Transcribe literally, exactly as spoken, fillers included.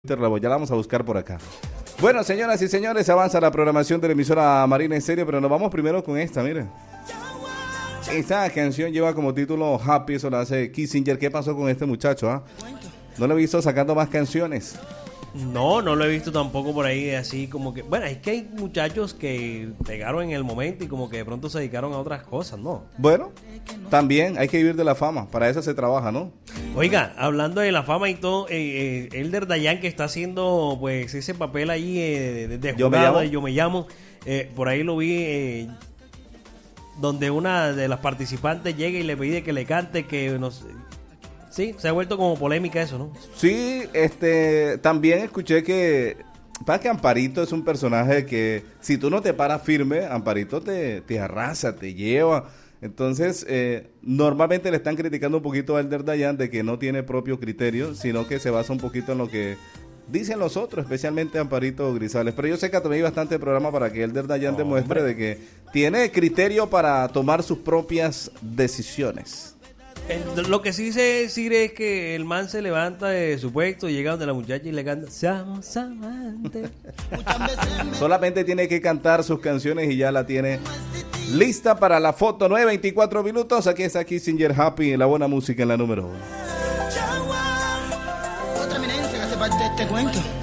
Ya la vamos a buscar por acá. Bueno, señoras y señores, avanza la programación de la emisora Marina Estéreo, pero nos vamos primero con esta, miren. Esta canción lleva como título Happy, eso la hace Kissinger. ¿Qué pasó con este muchacho? Ah? No lo he visto sacando más canciones. No, no lo he visto tampoco por ahí así como que... Bueno, es que hay muchachos que pegaron en el momento y como que de pronto se dedicaron a otras cosas, ¿no? Bueno, también hay que vivir de la fama, para eso se trabaja, ¿no? Oiga, hablando de la fama y todo, eh, eh, Elder Dayan que está haciendo pues ese papel ahí eh, de, de Yo me jurado, llamo. Yo me llamo, eh, por ahí lo vi... Eh, donde una de las participantes llega y le pide que le cante, que nos... Sí, se ha vuelto como polémica eso, ¿no? Sí, este, también escuché que, para que Amparito es un personaje que si tú no te paras firme, Amparito te, te arrasa, te lleva. Entonces, eh, normalmente le están criticando un poquito a Elder Dayan de que no tiene propio criterio, sino que se basa un poquito en lo que dicen los otros, especialmente Amparito Grisales. Pero yo sé que también hay bastante programa para que Elder Dayan No, demuestre hombre. de que tiene criterio para tomar sus propias decisiones. El- lo que sí sé decir es que el man se levanta de su puesto y llega donde la muchacha y le canta Seamos amantes. Solamente tiene que cantar sus canciones y ya la tiene lista para la foto. Nueve veinticuatro minutos. Aquí está Kissinger Happy, la buena música en la número uno. Otra eminencia que hace parte de este cuento.